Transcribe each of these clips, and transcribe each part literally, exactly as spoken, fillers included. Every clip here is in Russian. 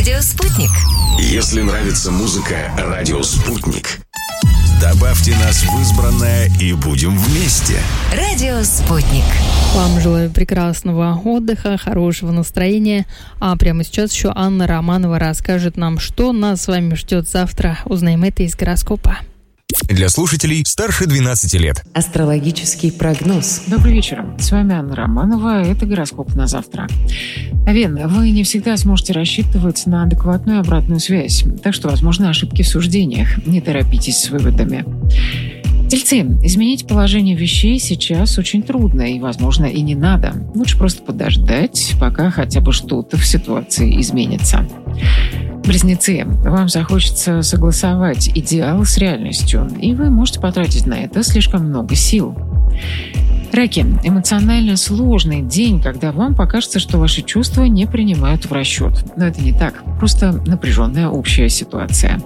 Радио «Спутник». Если нравится музыка «Радио Спутник», добавьте нас в избранное и будем вместе. Радио «Спутник». Вам желаю прекрасного отдыха, хорошего настроения. А прямо сейчас еще Анна Романова расскажет нам, что нас с вами ждет завтра. Узнаем это из гороскопа. Для слушателей старше двенадцати лет. Астрологический прогноз. Добрый вечер. С вами Анна Романова. Это гороскоп на завтра. Овен, вы не всегда сможете рассчитывать на адекватную обратную связь, так что, возможно, ошибки в суждениях. Не торопитесь с выводами. Тельцы, изменить положение вещей сейчас очень трудно и, возможно, и не надо. Лучше просто подождать, пока хотя бы что-то в ситуации изменится. Близнецы, вам захочется согласовать идеал с реальностью, и вы можете потратить на это слишком много сил. Раки, эмоционально сложный день, когда вам покажется, что ваши чувства не принимают в расчет. Но это не так, просто напряженная общая ситуация.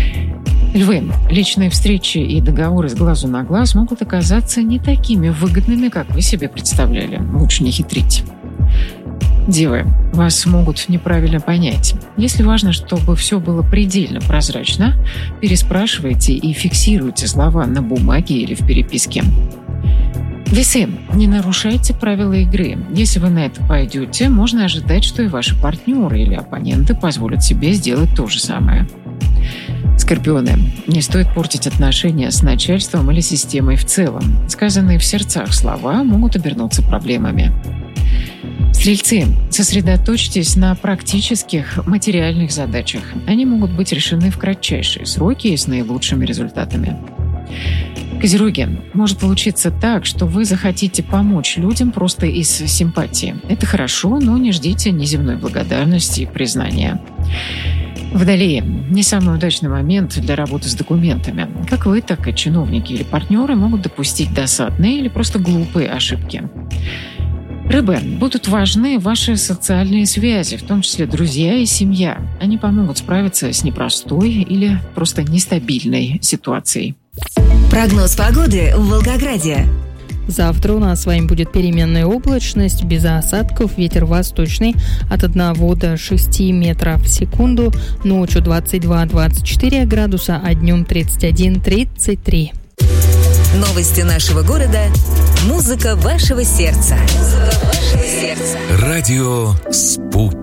Львы, личные встречи и договоры с глазу на глаз могут оказаться не такими выгодными, как вы себе представляли. Лучше не хитрить. Девы, вас могут неправильно понять. Если важно, чтобы все было предельно прозрачно, переспрашивайте и фиксируйте слова на бумаге или в переписке. Весы, не нарушайте правила игры. Если вы на это пойдете, можно ожидать, что и ваши партнеры или оппоненты позволят себе сделать то же самое. Скорпионы, не стоит портить отношения с начальством или системой в целом. Сказанные в сердцах слова могут обернуться проблемами. Стрельцы, сосредоточьтесь на практических материальных задачах. Они могут быть решены в кратчайшие сроки и с наилучшими результатами. Козероги, может получиться так, что вы захотите помочь людям просто из симпатии. Это хорошо, но не ждите неземной благодарности и признания. Водолеи, не самый удачный момент для работы с документами. Как вы, так и чиновники или партнеры могут допустить досадные или просто глупые ошибки. Рыбы, будут важны ваши социальные связи, в том числе друзья и семья. Они помогут справиться с непростой или просто нестабильной ситуацией. Прогноз погоды в Волгограде. Завтра у нас с вами будет переменная облачность, без осадков, ветер восточный от одного до шести метров в секунду, ночью двадцать два - двадцать четыре градуса, а днем тридцать один - тридцать три. Новости нашего города. Музыка вашего сердца. Музыка вашего сердца. Радио «Спутник».